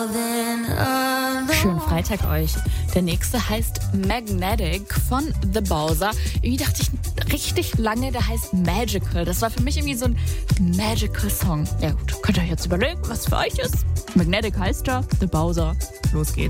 Schönen Freitag euch. Der nächste heißt Magnetic von The Bowser. Irgendwie dachte ich richtig lange, der heißt Magical. Das war für mich irgendwie so ein Magical Song. Ja gut, könnt ihr euch jetzt überlegen, was für euch ist. Magnetic heißt er, The Bowser. Los geht's.